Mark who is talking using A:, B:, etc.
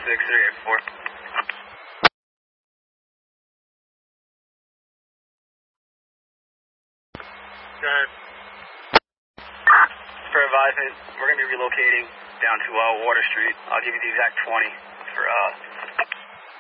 A: 6384.
B: Go ahead.
A: For advisement, we're going to be relocating down to Water Street. I'll give you the exact 20 for